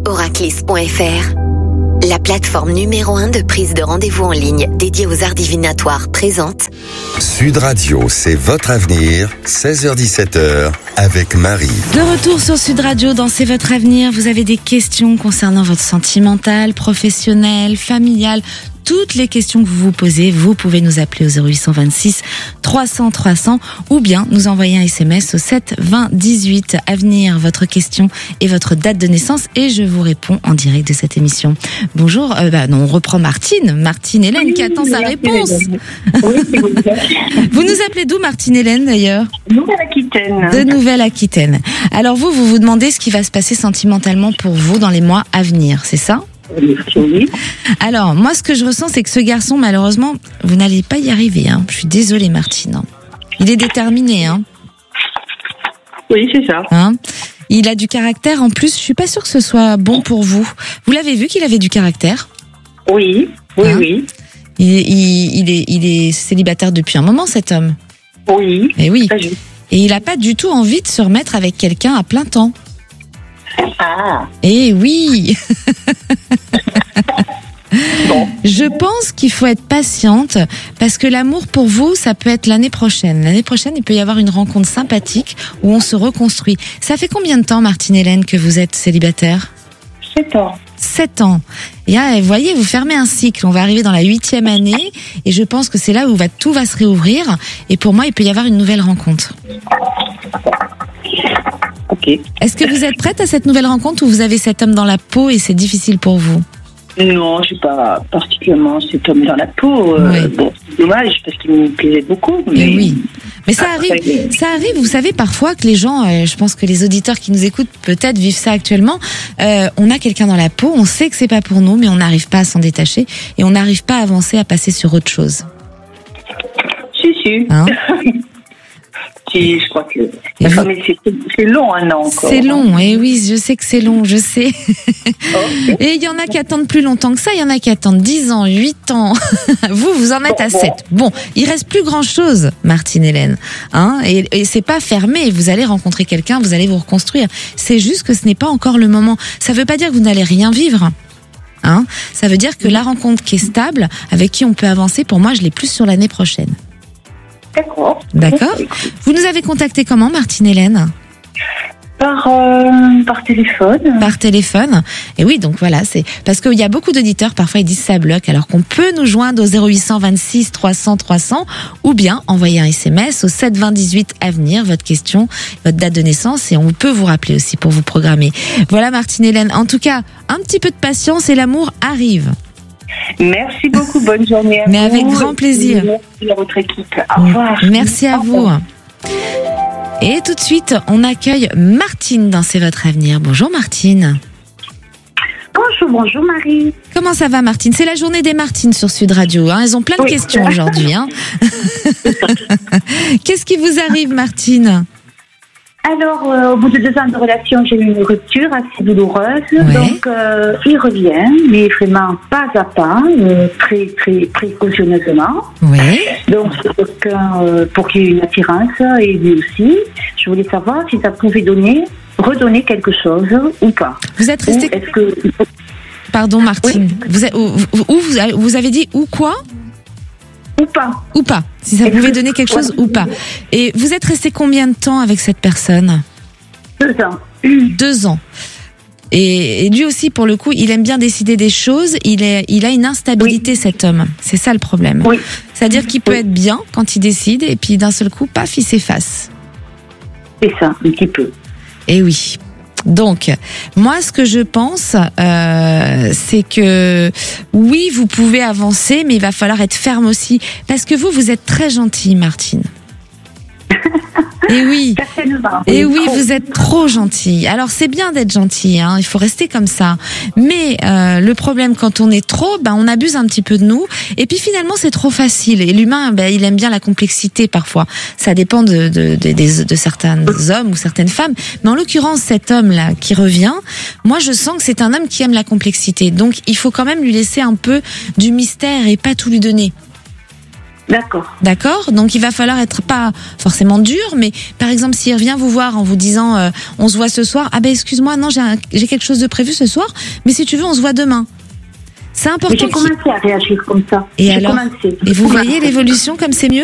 Oraclis.fr, la plateforme numéro 1 de prise de rendez-vous en ligne dédiée aux arts divinatoires, présente Sud Radio, c'est votre avenir, 16h-17h, avec Marie. De retour sur Sud Radio dans C'est votre avenir. Vous avez des questions concernant votre sentimental, professionnel, familial, toutes les questions que vous vous posez, vous pouvez nous appeler au 0826 300 300 ou bien nous envoyer un SMS au 7 20 18. Avenir, votre question et votre date de naissance et je vous réponds en direct de cette émission. Bonjour, on reprend Martine Hélène qui attend sa réponse. Oui, s'il vous plaît. Vous nous appelez d'où, Martine Hélène, d'ailleurs? Nouvelle-Aquitaine. De Nouvelle-Aquitaine. Alors vous demandez ce qui va se passer sentimentalement pour vous dans les mois à venir, c'est ça? Oui. Alors, moi, ce que je ressens, c'est que ce garçon, malheureusement, vous n'allez pas y arriver. Je suis désolée, Martine. Il est déterminé. Oui, c'est ça. Il a du caractère. En plus, je suis pas sûre que ce soit bon pour vous. Vous l'avez vu qu'il avait du caractère? Oui. Il est célibataire depuis un moment, cet homme. Oui. Et oui. Très juste. Et il n'a pas du tout envie de se remettre avec quelqu'un à plein temps. Ah. Eh oui. Bon. Je pense qu'il faut être patiente parce que l'amour pour vous, ça peut être l'année prochaine. L'année prochaine, il peut y avoir une rencontre sympathique où on se reconstruit. Ça fait combien de temps, Martine Hélène, que vous êtes célibataire? 7 ans. 7 ans. Et là, vous voyez, vous fermez un cycle. On va arriver dans la 8e année et je pense que c'est là où tout va se réouvrir. Et pour moi, il peut y avoir une nouvelle rencontre. Ok. Est-ce que vous êtes prête à cette nouvelle rencontre ou vous avez cet homme dans la peau et c'est difficile pour vous? Non, je n'ai pas particulièrement cet homme dans la peau. Oui. Bon, c'est dommage parce qu'il me plaisait beaucoup. Mais Mais oui. Mais ça Après, arrive, vous savez, parfois que les gens, je pense que les auditeurs qui nous écoutent peut-être vivent ça actuellement, on a quelqu'un dans la peau, on sait que c'est pas pour nous, mais on n'arrive pas à s'en détacher et on n'arrive pas à avancer, à passer sur autre chose. Si. Si, je crois que. Et vous- Mais c'est long, un an encore. C'est long, et oui, je sais que c'est long, je sais. Ok. Et il y en a qui attendent plus longtemps que ça, il y en a qui attendent 10 ans, 8 ans. Vous en êtes à 7. Bon, il reste plus grand chose, Martine Hélène. Et c'est pas fermé, vous allez rencontrer quelqu'un, vous allez vous reconstruire. C'est juste que ce n'est pas encore le moment. Ça veut pas dire que vous n'allez rien vivre. Ça veut dire que la rencontre qui est stable, avec qui on peut avancer, pour moi, je l'ai plus sur l'année prochaine. D'accord. Vous nous avez contacté comment, Martine Hélène? Par téléphone. Par téléphone. Et oui, donc voilà, c'est parce qu'il y a beaucoup d'auditeurs, parfois ils disent ça bloque, alors qu'on peut nous joindre au 0826 300 300 ou bien envoyer un SMS au 7 20 18 Avenir, votre question, votre date de naissance et on peut vous rappeler aussi pour vous programmer. Voilà, Martine Hélène. En tout cas, un petit peu de patience et l'amour arrive. Merci beaucoup, bonne journée à Mais vous. avec grand plaisir. Merci à votre équipe. Au revoir. Merci à vous. Et tout de suite, on accueille Martine dans C'est votre avenir. Bonjour Martine. Bonjour Marie. Comment ça va Martine? C'est la journée des Martines sur Sud Radio. Elles ont plein de questions aujourd'hui. Qu'est-ce qui vous arrive Martine? Alors, au bout de 2 ans de relation, j'ai eu une rupture assez douloureuse. Ouais. Donc, il revient, mais vraiment pas à pas, très, très précautionneusement. Oui. Donc, c'est quelqu'un pour qu'il y ait une attirance, et lui aussi. Je voulais savoir si ça pouvait redonner quelque chose ou pas. Vous êtes Ou restée... est-ce que... Pardon Martine. Vous avez dit ou quoi? Ou pas. Ou pas. Si ça pouvait donner quelque chose ou pas. Et vous êtes resté combien de temps avec cette personne? 2 ans. 2 ans. Et lui aussi, pour le coup, il aime bien décider des choses. Il a une instabilité, cet homme. C'est ça le problème. Oui. C'est-à-dire qu'il peut être bien quand il décide, et puis d'un seul coup, paf, il s'efface. C'est ça, un petit peu. Et oui. Donc, moi, ce que je pense, c'est que oui, vous pouvez avancer, mais il va falloir être ferme aussi, parce que vous êtes très gentille, Martine. Et oui. Certainement. Et oui, vous êtes trop gentille. Alors c'est bien d'être gentille, il faut rester comme ça. Mais le problème quand on est trop, on abuse un petit peu de nous. Et puis finalement c'est trop facile. Et l'humain, il aime bien la complexité parfois. Ça dépend de certains hommes ou certaines femmes. Mais en l'occurrence cet homme-là qui revient, moi je sens que c'est un homme qui aime la complexité. Donc il faut quand même lui laisser un peu du mystère et pas tout lui donner. D'accord. Donc il va falloir être pas forcément dur, mais par exemple s'il revient vous voir en vous disant on se voit ce soir, ah ben excuse-moi, non j'ai quelque chose de prévu ce soir, mais si tu veux on se voit demain. C'est important. Mais j'ai commencé à réagir comme ça. Et alors, et vous voyez l'évolution comme c'est mieux?